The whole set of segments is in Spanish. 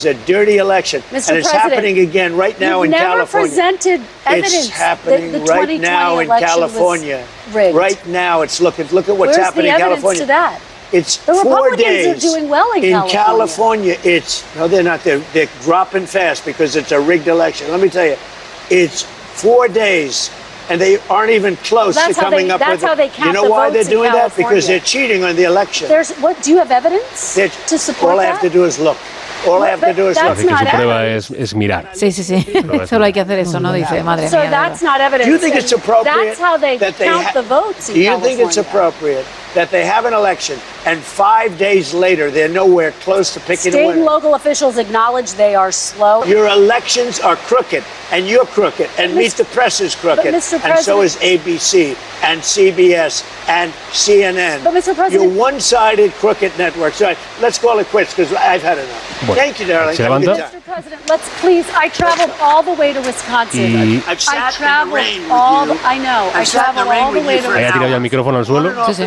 a dirty election, Mr. and it's President, happening again right now in California. Presented evidence It's happening that the right now in California. Right now, it's look at what's happening in California. Where's the evidence to that? It's the 4 Republicans days. are doing well in California. No, they're not. They're dropping fast because it's a rigged election. Let me tell you, it's 4 days. And they aren't even close to coming up with it. You know why they're doing that? Because they're cheating on the election. Do you have evidence to support that? All I have to do is look. All I have to do is look. Así que su prueba es mirar. Sí. Solo hay que hacer eso, ¿no? Dice, madre mía. So that's not evidence. Do you think it's appropriate? That's how they count the votes in California. Do you think it's appropriate that they have an election and 5 days later they're nowhere close to picking a winner? State and local officials acknowledge they are slow. Your elections are crooked, and you're crooked, and Meet the Press is crooked, and so is ABC and CBS and CNN. But Mr. President, you're one-sided crooked networks. All right, let's call it quits because I've had enough. Bueno, thank you, darling. ¿se levanta? Mr. President, let's please. I traveled all the way to Wisconsin. I've sat in the rain with you. I know. I traveled all the way to Wisconsin. Ahí ha tirado ya el micrófono al suelo. Sí.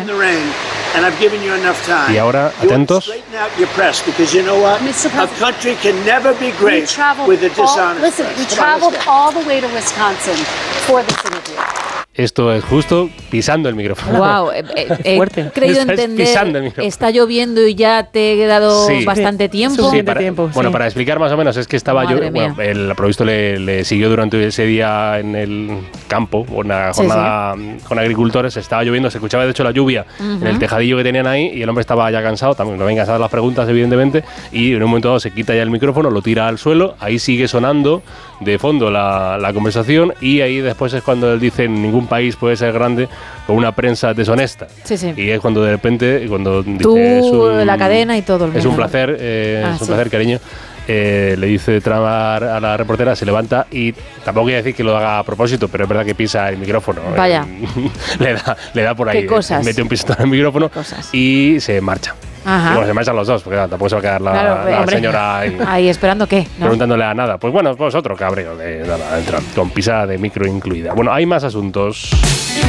And I've given you enough time. Y ahora, atentos. Straighten out your press because you know what? A country can never be great with a dishonest press. We traveled all the way to Wisconsin for this interview. Esto es justo pisando el micrófono. Wow, he creído entender. Está lloviendo y ya te he dado bastante tiempo. Para explicar más o menos, es que estaba yo. Bueno, el provisto le siguió durante ese día en el campo, una jornada con agricultores. Estaba lloviendo, se escuchaba de hecho la lluvia en el tejadillo que tenían ahí y el hombre estaba ya cansado, también no habían cansado las preguntas, evidentemente. Y en un momento dado se quita ya el micrófono, lo tira al suelo, ahí sigue sonando de fondo la conversación y ahí después es cuando él dice: ningún país puede ser grande con una prensa deshonesta. Y es cuando de repente, cuando dice la cadena y todo el mundo. Es un placer, es un placer, cariño. Le dice Trump a la reportera, se levanta y tampoco quiere decir que lo haga a propósito, pero es verdad que pisa el micrófono. Vaya. le da por ahí. ¿Qué cosas? Mete un pistón en el micrófono y se marcha. Ajá. Y bueno, se marchan los dos, porque tampoco se va a quedar la señora ahí esperando qué, ¿no? Preguntándole a nada. Pues bueno, pues otro cabreo de nada, con pisa de micro incluida. Bueno, hay más asuntos.